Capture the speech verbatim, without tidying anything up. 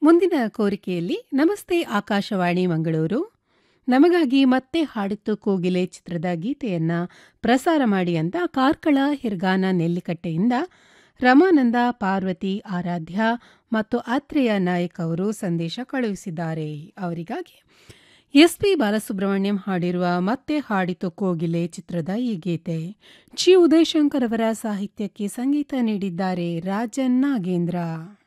ಮುಂದಿನ ಕೋರಿಕೆಯಲ್ಲಿ ನಮಸ್ತೆ ಆಕಾಶವಾಣಿ ಮಂಗಳೂರು, ನಮಗಾಗಿ ಮತ್ತೆ ಹಾಡಿತು ಕೋಗಿಲೆ ಚಿತ್ರದ ಗೀತೆಯನ್ನ ಪ್ರಸಾರ ಮಾಡಿ ಅಂತ ಕಾರ್ಕಳ ಹಿರ್ಗಾನ ನೆಲ್ಲಿಕಟ್ಟೆಯಿಂದ ರಮಾನಂದ, ಪಾರ್ವತಿ, ಆರಾಧ್ಯ ಮತ್ತು ಆತ್ರೇಯ ನಾಯಕ್ ಅವರು ಸಂದೇಶ ಕಳುಹಿಸಿದ್ದಾರೆ. ಅವರಿಗಾಗಿ ಎಸ್ ಪಿ ಬಾಲಸುಬ್ರಹ್ಮಣ್ಯಂ ಹಾಡಿರುವ ಮತ್ತೆ ಹಾಡಿತು ಕೋಗಿಲೆ ಚಿತ್ರದ ಈ ಗೀತೆ ಚಿ ಉದಯಶಂಕರ್ ಅವರ ಸಾಹಿತ್ಯಕ್ಕೆ ಸಂಗೀತ ನೀಡಿದ್ದಾರೆ ರಾಜನ್ ನಾಗೇಂದ್ರ.